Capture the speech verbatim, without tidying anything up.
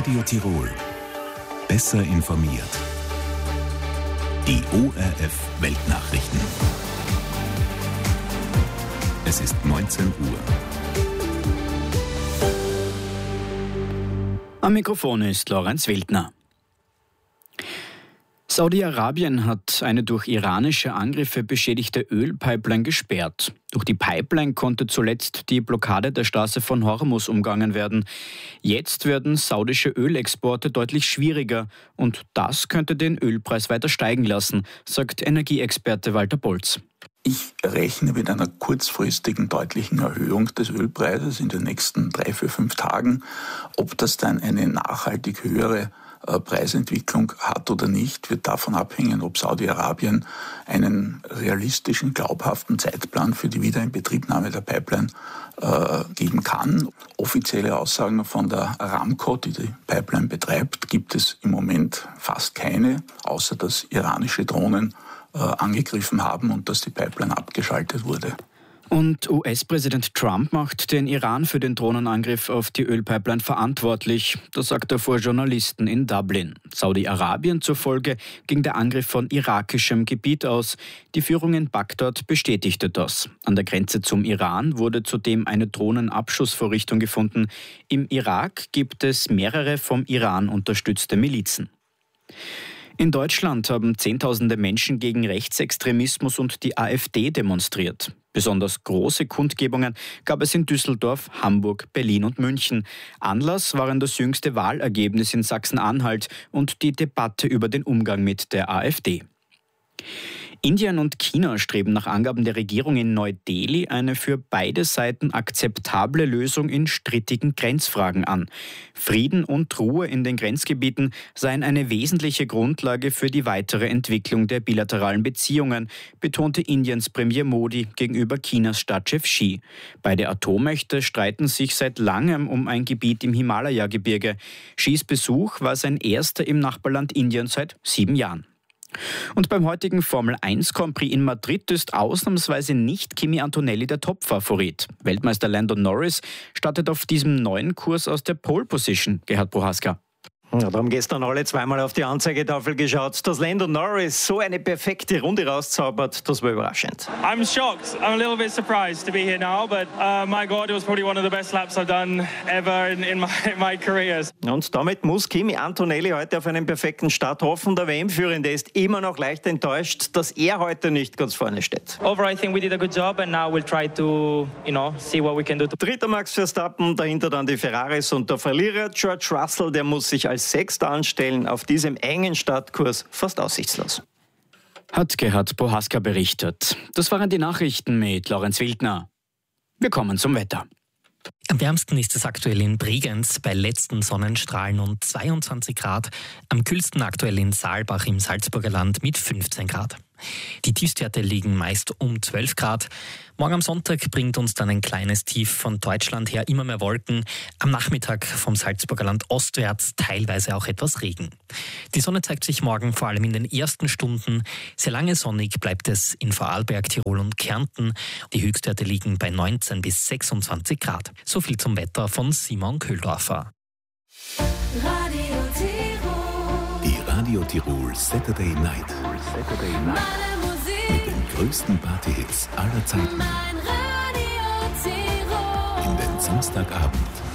Radio Tirol. Besser informiert. Die O R F Weltnachrichten. Es ist neunzehn Uhr. Am Mikrofon ist Lorenz Wildner. Saudi-Arabien hat eine durch iranische Angriffe beschädigte Ölpipeline gesperrt. Durch die Pipeline konnte zuletzt die Blockade der Straße von Hormuz umgangen werden. Jetzt werden saudische Ölexporte deutlich schwieriger und das könnte den Ölpreis weiter steigen lassen, sagt Energieexperte Walter Bolz. Ich rechne mit einer kurzfristigen deutlichen Erhöhung des Ölpreises in den nächsten drei, vier, fünf Tagen. Ob das dann eine nachhaltig höhere Preisentwicklung hat oder nicht, wird davon abhängen, ob Saudi-Arabien einen realistischen, glaubhaften Zeitplan für die Wiederinbetriebnahme der Pipeline äh, geben kann. Offizielle Aussagen von der Aramco, die die Pipeline betreibt, gibt es im Moment fast keine, außer dass iranische Drohnen äh, angegriffen haben und dass die Pipeline abgeschaltet wurde. Und U S-Präsident Trump macht den Iran für den Drohnenangriff auf die Ölpipeline verantwortlich. Das sagt er vor Journalisten in Dublin. Saudi-Arabien zufolge ging der Angriff von irakischem Gebiet aus. Die Führung in Bagdad bestätigte das. An der Grenze zum Iran wurde zudem eine Drohnenabschussvorrichtung gefunden. Im Irak gibt es mehrere vom Iran unterstützte Milizen. In Deutschland haben Zehntausende Menschen gegen Rechtsextremismus und die AfD demonstriert. Besonders große Kundgebungen gab es in Düsseldorf, Hamburg, Berlin und München. Anlass waren das jüngste Wahlergebnis in Sachsen-Anhalt und die Debatte über den Umgang mit der AfD. Indien und China streben nach Angaben der Regierung in Neu-Delhi eine für beide Seiten akzeptable Lösung in strittigen Grenzfragen an. Frieden und Ruhe in den Grenzgebieten seien eine wesentliche Grundlage für die weitere Entwicklung der bilateralen Beziehungen, betonte Indiens Premier Modi gegenüber Chinas Staatschef Xi. Beide Atommächte streiten sich seit langem um ein Gebiet im Himalaya-Gebirge. Xis Besuch war sein erster im Nachbarland Indien seit sieben Jahren. Und beim heutigen Formel eins Grand Prix in Madrid ist ausnahmsweise nicht Kimi Antonelli der Top-Favorit. Weltmeister Lando Norris startet auf diesem neuen Kurs aus der Pole Position. Gerhard Prohaska. Ja, da haben gestern alle zweimal auf die Anzeigetafel geschaut. Dass Lando Norris so eine perfekte Runde rauszaubert, das war überraschend. I'm shocked. I'm a little bit surprised to be here now, but uh, my God, it was probably one of the best laps I've done ever in, in, my, in my career. Und damit muss Kimi Antonelli heute auf einen perfekten Start hoffen. Der W M-Führende ist immer noch leicht enttäuscht, dass er heute nicht ganz vorne steht. Overall, I think we did a good job and now we'll try to, you know, see what we can do. Dritter Max Verstappen, dahinter dann die Ferraris und der Verlierer George Russell, der muss sich als Sechster anstellen, auf diesem engen Startkurs fast aussichtslos. Hat Gerhard Prohaska berichtet. Das waren die Nachrichten mit Lorenz Wildner. Wir kommen zum Wetter. Am wärmsten ist es aktuell in Bregenz bei letzten Sonnenstrahlen und zweiundzwanzig Grad. Am kühlsten aktuell in Saalbach im Salzburger Land mit fünfzehn Grad. Die Tiefstwerte liegen meist um zwölf Grad. Morgen am Sonntag bringt uns dann ein kleines Tief von Deutschland her immer mehr Wolken. Am Nachmittag vom Salzburger Land ostwärts teilweise auch etwas Regen. Die Sonne zeigt sich morgen vor allem in den ersten Stunden. Sehr lange sonnig bleibt es in Vorarlberg, Tirol und Kärnten. Die Höchstwerte liegen bei neunzehn bis sechsundzwanzig Grad. So viel zum Wetter von Simon Köhldorfer. Radio Tirol. Die Radio Tirol Saturday Night. Saturday Night. Mit den größten Party-Hits aller Zeiten. In den Samstagabend.